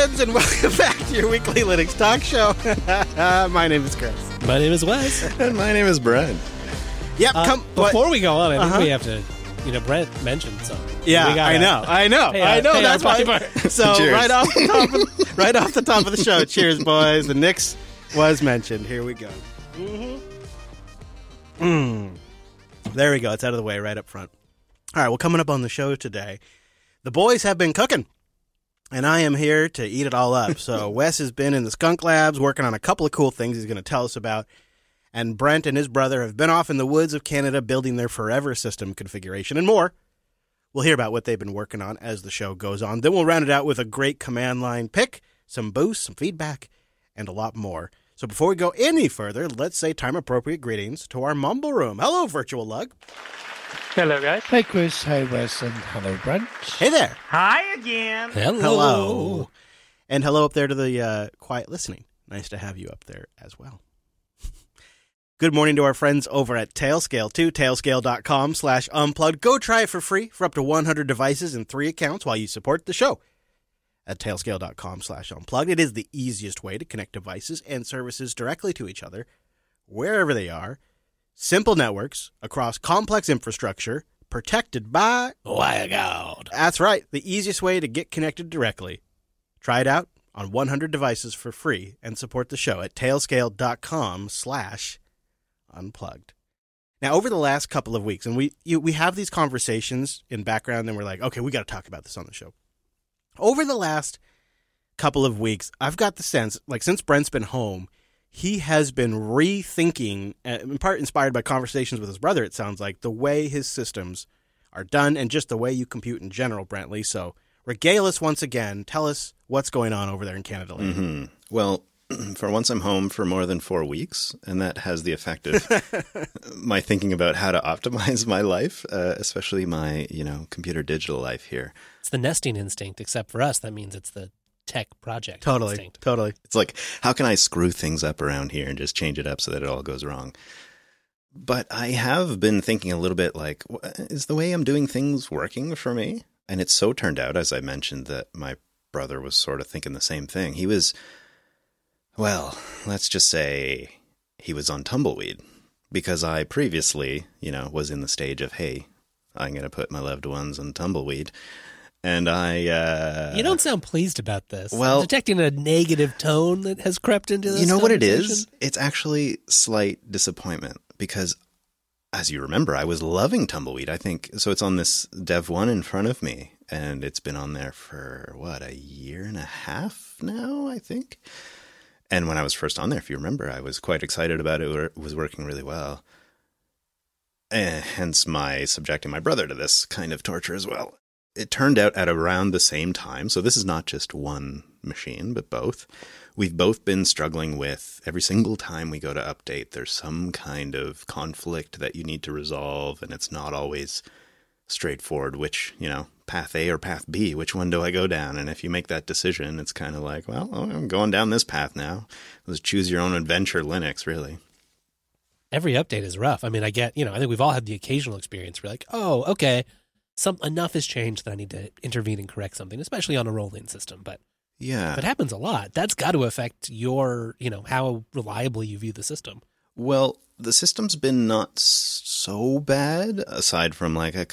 plebs, and welcome back to your weekly Linux talk show. My name is Chris. My name is Wes. And my name is Brent. Yep. Before we go on, I think we have to, Brent mentioned something. Yeah, I know. That's why. So Cheers. right off the top of the show, cheers, boys. The Knicks was mentioned. Here we go. There we go. It's out of the way right up front. All right. Well, coming up on the show today, the boys have been cooking, and I am here to eat it all up. So Wes has been in the skunk labs working on a couple of cool things he's going to tell us about. And Brent and his brother have been off in the woods of Canada building their forever system configuration and more. We'll hear about what they've been working on as the show goes on. Then we'll round it out with a great command line pick, some boosts, some feedback, and a lot more. So before we go any further, let's say time-appropriate greetings to our Mumble Room. Hello, Virtual Lug. Hello, guys. Hey, Chris. Hey, Wes. And hello, Brent. Hey there. Hi again. Hello. And hello up there to the quiet listening. Nice to have you up there as well. Good morning to our friends over at Tailscale, too. Tailscale.com/unplugged. Go try it for free for up to 100 devices and 3 accounts while you support the show. At Tailscale.com/unplugged. It is the easiest way to connect devices and services directly to each other, wherever they are. Simple networks across complex infrastructure, protected by WireGuard. That's right, the easiest way to get connected directly. Try it out on 100 devices for free and support the show at Tailscale.com/unplugged. Now, over the last couple of weeks, and we have these conversations in background, and we're like, okay, we got to talk about this on the show. Over the last couple of weeks, I've got the sense, like since Brent's been home, he has been rethinking, in part inspired by conversations with his brother, it sounds like, the way his systems are done and just the way you compute in general, Brentley. So regale us once again. Tell us what's going on over there in Canada land. Mm-hmm. Well, for once I'm home for more than 4 weeks, and that has the effect of my thinking about how to optimize my life, especially my, computer digital life here. It's the nesting instinct, except for us, that means it's the tech project instinct. Totally. It's like, how can I screw things up around here and just change it up so that it all goes wrong? But I have been thinking a little bit like, is the way I'm doing things working for me? And it so turned out, as I mentioned, that my brother was sort of thinking the same thing. He was, well, let's just say he was on tumbleweed because I previously, was in the stage of, hey, I'm going to put my loved ones on tumbleweed. And I... You don't sound pleased about this. Well, I'm detecting a negative tone that has crept into this. You know what it is? It's actually slight disappointment because, as you remember, I was loving tumbleweed. I think, so it's on this Dev 1 in front of me, and it's been on there for, a year and a half now, I think? And when I was first on there, if you remember, I was quite excited about it. It was working really well. And hence my subjecting my brother to this kind of torture as well. It turned out at around the same time, so this is not just one machine, but both. We've both been struggling with every single time we go to update, there's some kind of conflict that you need to resolve, and it's not always straightforward, which, path A or path B, which one do I go down? And if you make that decision, it's kind of like, well, I'm going down this path now. Let's choose your own adventure Linux, really. Every update is rough. I mean, I think we've all had the occasional experience where like, oh, okay, enough has changed that I need to intervene and correct something, especially on a rolling system. But yeah, that happens a lot. That's got to affect your, how reliably you view the system. Well, the system's been not so bad, aside from like a